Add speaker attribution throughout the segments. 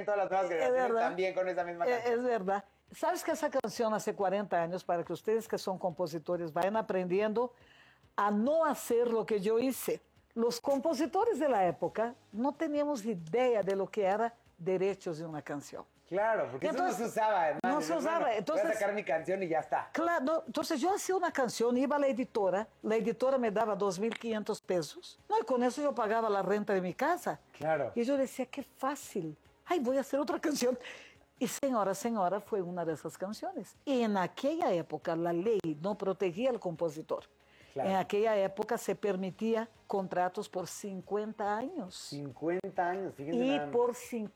Speaker 1: también todas las nuevas generaciones también con esa misma canción.
Speaker 2: Es verdad. ¿Sabes que esa canción hace 40 años, para que ustedes que son compositores vayan aprendiendo a no hacer lo que yo hice? Los compositores de la época no teníamos idea de lo que era derechos de una canción.
Speaker 1: Claro, porque entonces, eso no se usaba, además.
Speaker 2: No se usaba.
Speaker 1: Bueno,
Speaker 2: entonces,
Speaker 1: voy a sacar mi canción y ya está.
Speaker 2: Claro, no, entonces yo hacía una canción, iba a la editora me daba 2.500 pesos. No, y con eso yo pagaba la renta de mi casa.
Speaker 1: Claro.
Speaker 2: Y yo decía, qué fácil. Ay, voy a hacer otra canción. Y Señora, Señora fue una de esas canciones. Y en aquella época la ley no protegía al compositor. Claro. En aquella época se permitía contratos por 50 años.
Speaker 1: 50 años, fíjense.
Speaker 2: Y por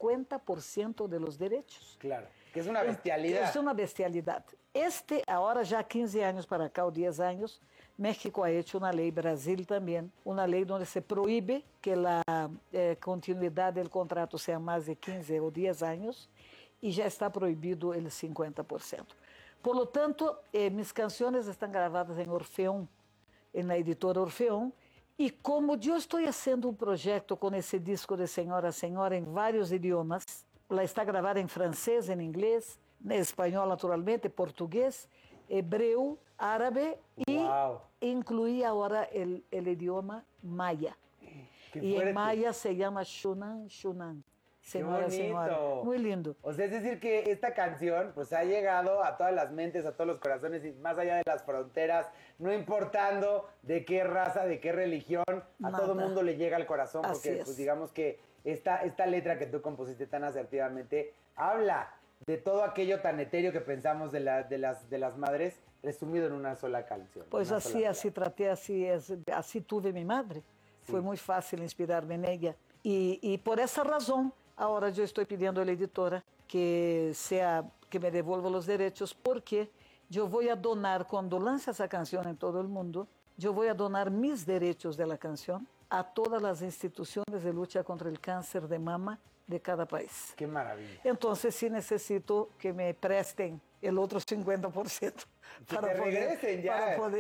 Speaker 2: 50% de los derechos.
Speaker 1: Claro, que es una bestialidad.
Speaker 2: Es una bestialidad. Ahora ya 15 años para acá, o 10 años, México ha hecho una ley, Brasil también, una ley donde se prohíbe que la continuidad del contrato sea más de 15 o 10 años y ya está prohibido el 50%. Por lo tanto, mis canciones están grabadas en Orfeón, en la editora Orfeón, y como yo estoy haciendo un proyecto con ese disco de Señora, Señora en varios idiomas, la está grabada en francés, en inglés, en español naturalmente, portugués, hebreo, árabe y incluí ahora el idioma maya. Y en maya se llama Shunan, Shunan. Señora, Señora. Muy lindo.
Speaker 1: O sea, es decir que esta canción pues ha llegado a todas las mentes, a todos los corazones y más allá de las fronteras, no importando de qué raza, de qué religión, a todo mundo le llega al corazón porque pues digamos que esta letra que tú compusiste tan asertivamente habla de todo aquello tan etéreo que pensamos de las madres resumido en una sola canción.
Speaker 2: Pues así traté, así tuve mi madre. Sí. Fue muy fácil inspirarme en ella. Y por esa razón, ahora yo estoy pidiendo a la editora que me devuelva los derechos porque yo voy a donar, cuando lance esa canción en todo el mundo, yo voy a donar mis derechos de la canción a todas las instituciones de lucha contra el cáncer de mama de cada país.
Speaker 1: ¡Qué maravilla!
Speaker 2: Entonces sí necesito que me presten el otro 50%.
Speaker 1: Para regresen ya su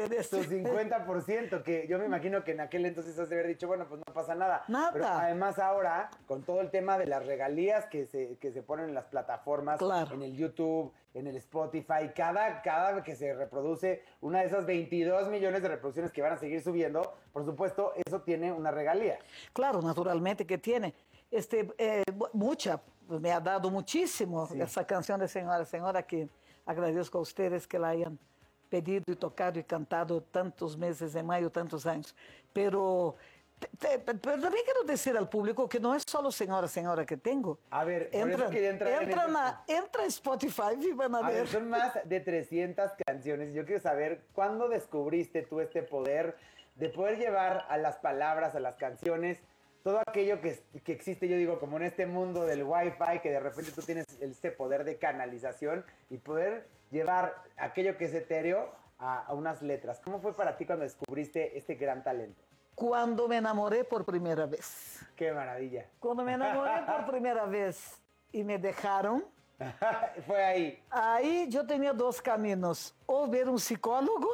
Speaker 1: 50%, que yo me imagino que en aquel entonces has de haber dicho, bueno, pues no pasa nada. Pero además ahora, con todo el tema de las regalías que se ponen en las plataformas, en el YouTube, en el Spotify, cada que se reproduce una de esas 22 millones de reproducciones que van a seguir subiendo, por supuesto, eso tiene una regalía.
Speaker 2: Claro, naturalmente que tiene. Mucha, me ha dado muchísimo esa canción de Señora, Señora, que agradezco a ustedes que la hayan pedido y tocado y cantado tantos meses de mayo, tantos años. Pero también quiero decir al público que no es solo Señora, Señora que tengo.
Speaker 1: A ver, entra
Speaker 2: a Spotify y van a ver.
Speaker 1: Ver. Son más de 300 canciones. Yo quiero saber, ¿cuándo descubriste tú este poder de poder llevar a las palabras, a las canciones, todo aquello que existe, yo digo, como en este mundo del Wi-Fi, que de repente tú tienes este poder de canalización y poder llevar aquello que es etéreo a unas letras? ¿Cómo fue para ti cuando descubriste este gran talento?
Speaker 2: Cuando me enamoré por primera vez.
Speaker 1: ¡Qué maravilla!
Speaker 2: Cuando me enamoré por primera vez y me dejaron.
Speaker 1: Fue ahí.
Speaker 2: Ahí yo tenía dos caminos, o ver un psicólogo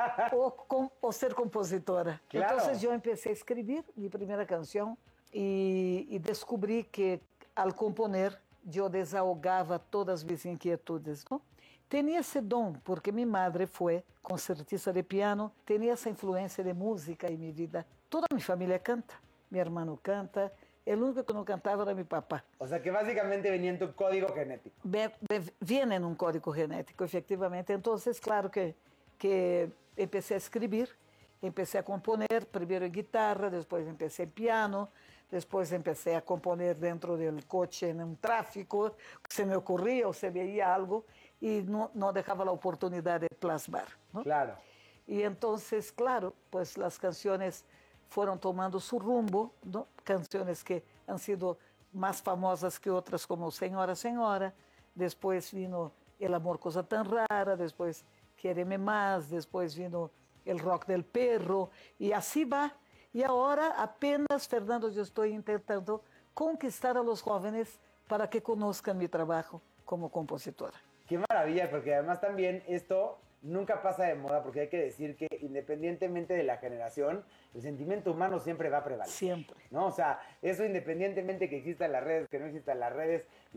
Speaker 2: o ser compositora.
Speaker 1: Claro.
Speaker 2: Entonces yo empecé a escribir mi primera canción y descubrí que al componer yo desahogaba todas mis inquietudes, ¿no? Tenía ese don porque mi madre fue concertista de piano, tenía esa influencia de música en mi vida. Toda mi familia canta, mi hermano canta. El único que no cantaba era mi papá.
Speaker 1: O sea, que básicamente venía en tu código genético.
Speaker 2: Viene en un código genético, efectivamente. Entonces, claro que empecé a escribir, empecé a componer, primero en guitarra, después empecé en piano, después empecé a componer dentro del coche en un tráfico, se me ocurría o se veía algo y no dejaba la oportunidad de plasmar, ¿no?
Speaker 1: Claro.
Speaker 2: Y entonces, claro, pues las canciones fueron tomando su rumbo, ¿no? Canciones que han sido más famosas que otras, como Señora, Señora. Después vino El amor, cosa tan rara. Después Quiéreme más. Después vino El rock del perro. Y así va. Y ahora apenas, Fernando, yo estoy intentando conquistar a los jóvenes para que conozcan mi trabajo como compositora.
Speaker 1: Qué maravilla, porque además también esto nunca pasa de moda, porque hay que decir que independientemente de la generación, el sentimiento humano siempre va a prevalecer.
Speaker 2: Siempre.
Speaker 1: ¿No? O sea, eso independientemente que existan las redes, que no existan las redes,